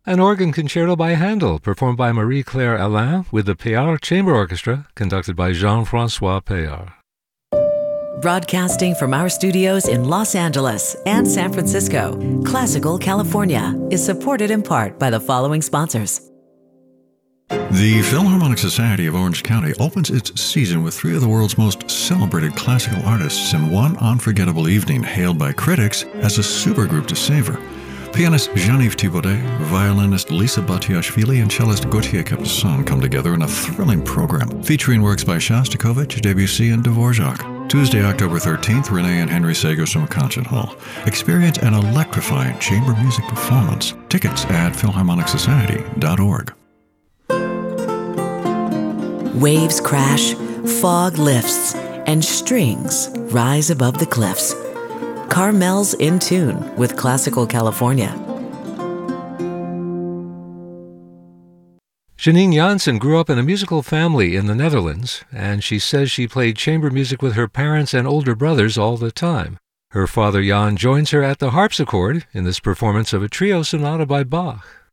An organ concerto by Handel, performed by Marie-Claire Alain with the Payard Chamber Orchestra, conducted by Jean-François Payard. Broadcasting from our studios in Los Angeles and San Francisco, Classical California is supported in part by the following sponsors. The Philharmonic Society of Orange County opens its season with three of the world's most celebrated classical artists in one unforgettable evening, hailed by critics as a supergroup to savor. Pianist Jean-Yves Thibaudet, violinist Lisa Batiashvili, and cellist Gauthier Capuçon come together in a thrilling program featuring works by Shostakovich, Debussy, and Dvorak. Tuesday, October 13th, Renee and Henry Sagerstrom Concert Hall. Experience an electrifying chamber music performance. Tickets at PhilharmonicSociety.org. Waves crash, fog lifts, and strings rise above the cliffs. Carmel's in tune with Classical California. Janine Jansen grew up in a musical family in the Netherlands, and she says she played chamber music with her parents and older brothers all the time. Her father Jan joins her at the harpsichord in this performance of a trio sonata by Bach.